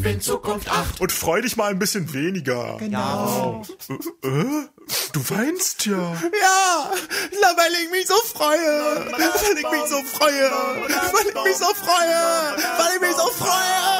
Wind Zukunft 8. Und freu dich mal ein bisschen weniger. Genau. Du weinst ja. Ja, weil ich mich so freue. Weil ich mich so freue. Weil ich mich so freue. Weil ich mich so freue.